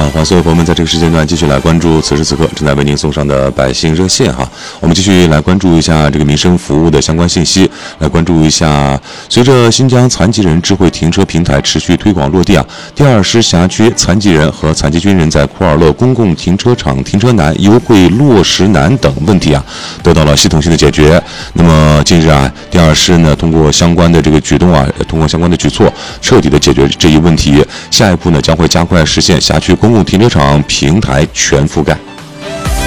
欢迎所有朋友们在这个时间段继续来关注此时此刻正在为您送上的百姓热线哈。我们继续来关注一下这个民生服务的相关信息，来关注一下，随着新疆残疾人智慧停车平台持续推广落地啊，第二师辖区残疾人和残疾军人在库尔勒公共停车场停车难、优惠落实难等问题啊，得到了系统性的解决。那么近日啊，第二师呢通过相关的这个举动啊，通过相关的举措，彻底的解决这一问题。下一步呢将会加快实现辖区公共停车场平台全覆盖。